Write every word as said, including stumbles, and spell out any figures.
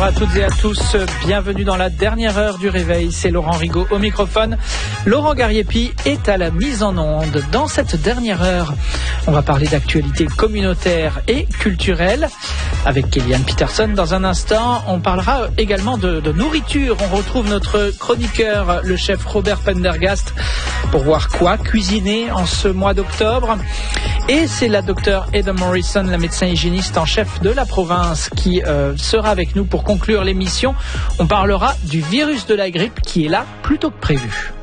Bonjour à toutes et à tous, bienvenue dans la dernière heure du réveil, c'est Laurent Rigaud au microphone. Laurent Gariepi est à la mise en onde. Dans cette dernière heure, on va parler d'actualité communautaire et culturelle avec Kellyanne Peterson. Dans un instant, on parlera également de, de nourriture. On retrouve notre chroniqueur, le chef Robert Pendergast, pour voir quoi cuisiner en ce mois d'octobre. Et c'est la docteure Heather Morrison, la médecin hygiéniste en chef de la province, qui euh, sera avec nous pour conclure l'émission. On parlera du virus de la grippe qui est là plus tôt que prévu.